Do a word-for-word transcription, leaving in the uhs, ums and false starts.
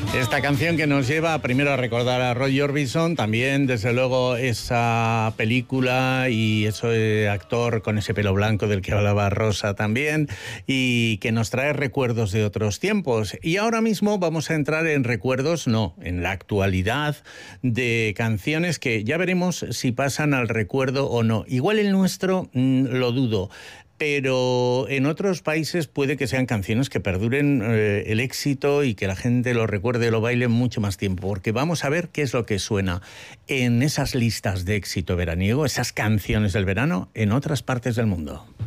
Esta canción que nos lleva primero a recordar a Roy Orbison, también desde luego esa película y ese actor con ese pelo blanco del que hablaba Rosa también, y que nos trae recuerdos de otros tiempos. Y ahora mismo vamos a entrar en recuerdos, no, en la actualidad, de canciones que ya veremos si pasan al recuerdo o no. Igual el nuestro mmm, lo dudo, pero en otros países puede que sean canciones que perduren eh, el éxito y que la gente lo recuerde y lo baile mucho más tiempo, porque vamos a ver qué es lo que suena en esas listas de éxito veraniego, esas canciones del verano en otras partes del mundo.